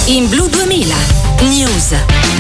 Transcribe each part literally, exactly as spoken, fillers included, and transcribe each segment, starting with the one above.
In Blu duemila News.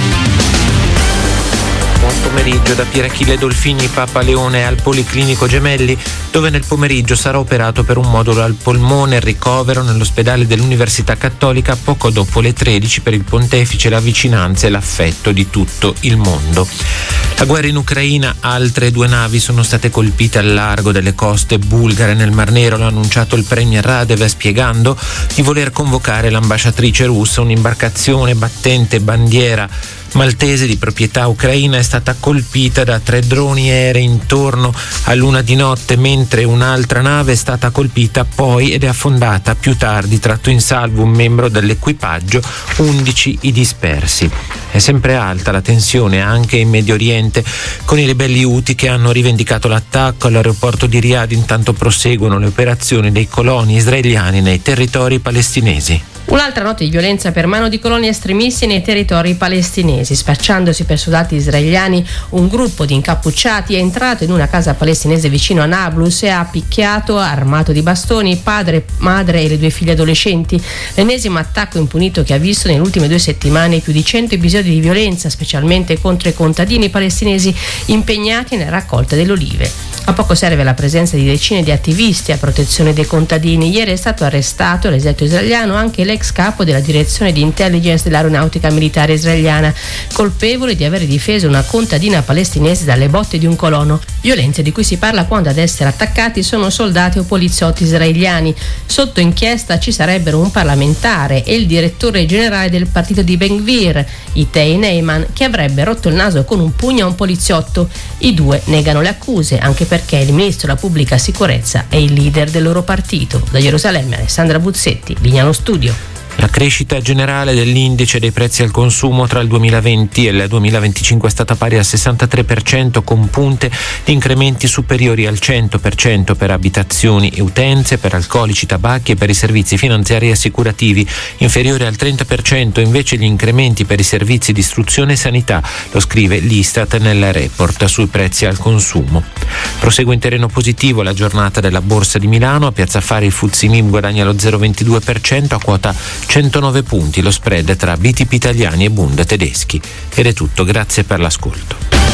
Buon pomeriggio da Pierachille Dolfini, Papa Leone al Policlinico Gemelli, dove nel pomeriggio sarà operato per un modulo al polmone e ricovero nell'ospedale dell'Università Cattolica poco dopo le tredici per il pontefice, la vicinanza e l'affetto di tutto il mondo. La guerra in Ucraina, altre due navi sono state colpite al largo delle coste bulgare nel Mar Nero. L'ha annunciato il premier Radev, spiegando di voler convocare l'ambasciatrice russa. Un'imbarcazione battente bandiera maltese di proprietà ucraina è stata colpita da tre droni aerei intorno a luna di notte, mentre un'altra nave è stata colpita poi ed è affondata più tardi, tratto in salvo un membro dell'equipaggio, undici i dispersi. È sempre alta la tensione anche in Medio Oriente, con i ribelli Houthi che hanno rivendicato l'attacco all'aeroporto di Riyadh. Intanto proseguono le operazioni dei coloni israeliani nei territori palestinesi. Un'altra notte di violenza per mano di coloni estremisti nei territori palestinesi. Spacciandosi per soldati israeliani, un gruppo di incappucciati è entrato in una casa palestinese vicino a Nablus e ha picchiato, armato di bastoni, padre, madre e le due figlie adolescenti. L'ennesimo attacco impunito che ha visto nelle ultime due settimane più di cento episodi di violenza, specialmente contro i contadini palestinesi impegnati nella raccolta delle olive. A poco serve la presenza di decine di attivisti a protezione dei contadini. Ieri è stato arrestato all'esercito israeliano anche l'ex capo della direzione di intelligence dell'aeronautica militare israeliana, colpevole di aver difeso una contadina palestinese dalle botte di un colono. Violenze di cui si parla quando ad essere attaccati sono soldati o poliziotti israeliani. Sotto inchiesta ci sarebbero un parlamentare e il direttore generale del partito di Ben Gvir, Itay Neyman, che avrebbe rotto il naso con un pugno a un poliziotto. I due negano le accuse, anche perché il ministro della pubblica sicurezza è il leader del loro partito. Da Gerusalemme, Alessandra Buzzetti, Lignano Studio. La crescita generale dell'indice dei prezzi al consumo tra il duemilaventi e il duemilaventicinque è stata pari al sessantatré per cento, con punte di incrementi superiori al cento per cento per abitazioni e utenze, per alcolici, tabacchi e per i servizi finanziari e assicurativi. Inferiore al trenta per cento invece gli incrementi per i servizi di istruzione e sanità, lo scrive l'Istat nel report sui prezzi al consumo. Prosegue in terreno positivo la giornata della Borsa di Milano. A Piazza Affari il F T S E MIB guadagna lo zero virgola ventidue per cento a quota centonove punti, lo spread tra B T P italiani e Bund tedeschi. Ed è tutto, grazie per l'ascolto.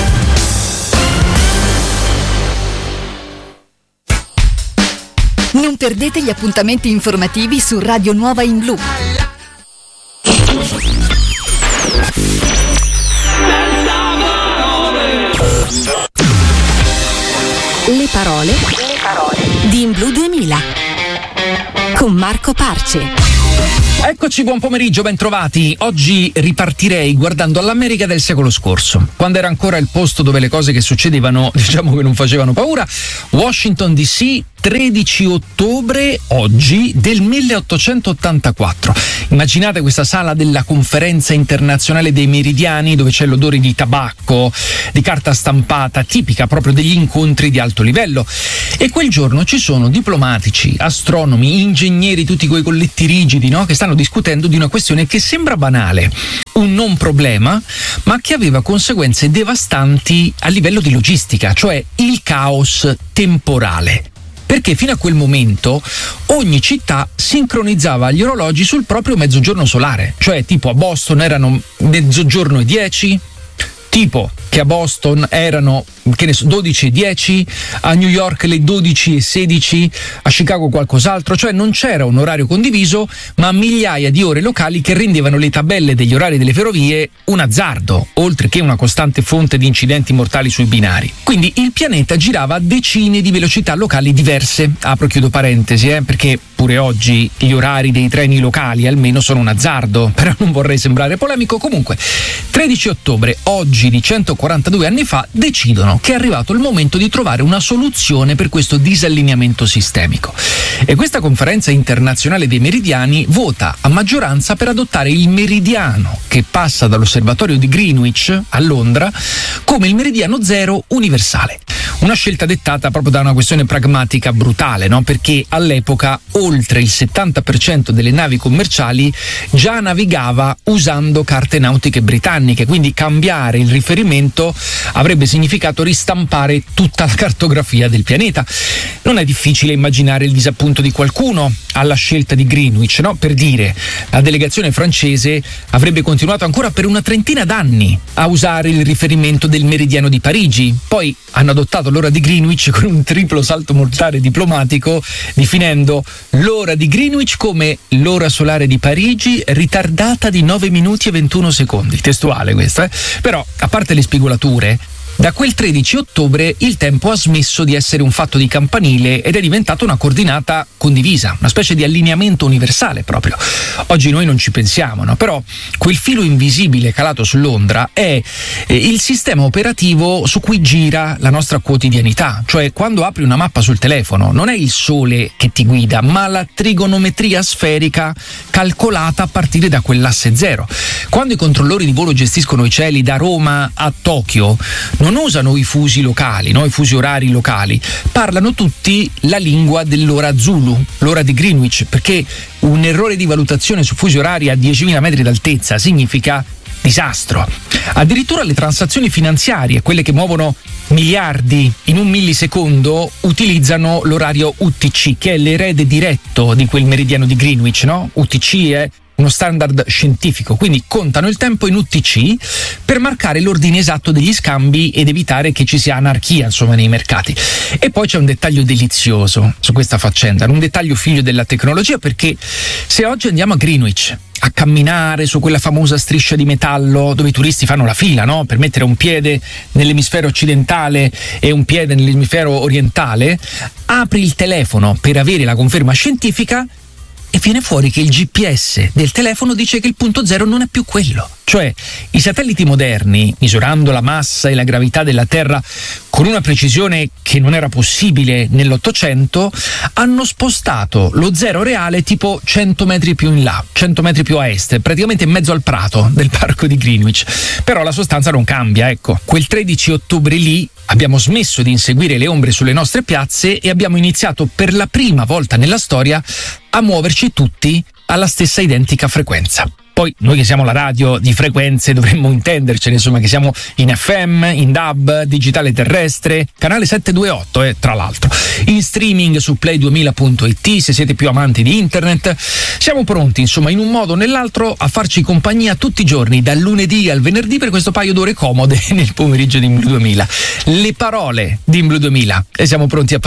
Non perdete gli appuntamenti informativi su Radio Nuova in Blu. Le parole, Le parole di In Blu duemila con Marco Parce. Eccoci, buon pomeriggio, ben trovati. Oggi ripartirei guardando all'America del secolo scorso, quando era ancora il posto dove le cose che succedevano, diciamo che non facevano paura. Washington D C, tredici ottobre, oggi, del milleottocentottantaquattro. Immaginate questa sala della Conferenza Internazionale dei Meridiani, dove c'è l'odore di tabacco, di carta stampata, tipica proprio degli incontri di alto livello. E quel giorno ci sono diplomatici, astronomi, ingegneri, tutti quei colletti rigidi, no? Che stanno discutendo di una questione che sembra banale, un non problema, ma che aveva conseguenze devastanti a livello di logistica, cioè il caos temporale. Perché fino a quel momento ogni città sincronizzava gli orologi sul proprio mezzogiorno solare, cioè tipo a Boston erano mezzogiorno e dieci, tipo che a Boston erano, che ne so, dodici e dieci, a New York le dodici e sedici, a Chicago qualcos'altro, cioè non c'era un orario condiviso, ma migliaia di ore locali che rendevano le tabelle degli orari delle ferrovie un azzardo, oltre che una costante fonte di incidenti mortali sui binari. Quindi il pianeta girava a decine di velocità locali diverse. Apro e chiudo parentesi, eh, perché pure oggi gli orari dei treni locali almeno sono un azzardo, però non vorrei sembrare polemico. Comunque, tredici ottobre, oggi di centoquarantadue anni fa, decidono che è arrivato il momento di trovare una soluzione per questo disallineamento sistemico. E questa Conferenza Internazionale dei Meridiani vota a maggioranza per adottare il meridiano che passa dall'osservatorio di Greenwich a Londra come il meridiano zero universale. Una scelta dettata proprio da una questione pragmatica brutale, no? Perché all'epoca oltre il settanta per cento delle navi commerciali già navigava usando carte nautiche britanniche, quindi cambiare il riferimento avrebbe significato ristampare tutta la cartografia del pianeta. Non è difficile immaginare il disappunto di qualcuno alla scelta di Greenwich, no? Per dire, la delegazione francese avrebbe continuato ancora per una trentina d'anni a usare il riferimento del meridiano di Parigi, poi hanno adottato l'ora di Greenwich con un triplo salto mortale diplomatico, definendo l'ora di Greenwich come l'ora solare di Parigi ritardata di nove minuti e ventuno secondi. Testuale questo, eh? Però, a parte le spigolature, da quel tredici ottobre il tempo ha smesso di essere un fatto di campanile ed è diventato una coordinata condivisa, una specie di allineamento universale proprio. Oggi noi non ci pensiamo, no? Però quel filo invisibile calato su Londra è eh, il sistema operativo su cui gira la nostra quotidianità. Cioè, quando apri una mappa sul telefono non è il sole che ti guida, ma la trigonometria sferica calcolata a partire da quell'asse zero. Quando i controllori di volo gestiscono i cieli da Roma a Tokyo, non usano i fusi locali, no? I fusi orari locali, parlano tutti la lingua dell'ora Zulu, l'ora di Greenwich, perché un errore di valutazione su fusi orari a diecimila metri d'altezza significa disastro. Addirittura le transazioni finanziarie, quelle che muovono miliardi in un millisecondo, utilizzano l'orario U T C, che è l'erede diretto di quel meridiano di Greenwich, no? U T C è uno standard scientifico, quindi contano il tempo in U T C per marcare l'ordine esatto degli scambi ed evitare che ci sia anarchia, insomma, nei mercati. E poi c'è un dettaglio delizioso su questa faccenda, un dettaglio figlio della tecnologia, perché se oggi andiamo a Greenwich a camminare su quella famosa striscia di metallo dove i turisti fanno la fila, no? Per mettere un piede nell'emisfero occidentale e un piede nell'emisfero orientale, apri il telefono per avere la conferma scientifica e viene fuori che il G P S del telefono dice che il punto zero non è più quello. Cioè, i satelliti moderni, misurando la massa e la gravità della Terra con una precisione che non era possibile nell'Ottocento, hanno spostato lo zero reale tipo cento metri più in là, cento metri più a est, praticamente in mezzo al prato del parco di Greenwich. Però la sostanza non cambia, ecco. Quel tredici ottobre lì abbiamo smesso di inseguire le ombre sulle nostre piazze e abbiamo iniziato per la prima volta nella storia a muoverci tutti alla stessa identica frequenza. Poi noi che siamo la radio di frequenze dovremmo intendercene, insomma, che siamo in F M, in D A B, digitale terrestre, canale settecentoventotto, eh, tra l'altro, in streaming su play duemila punto it se siete più amanti di internet. Siamo pronti, insomma, in un modo o nell'altro a farci compagnia tutti i giorni, dal lunedì al venerdì, per questo paio d'ore comode nel pomeriggio di Imblu duemila. Le parole di Imblu duemila, e siamo pronti a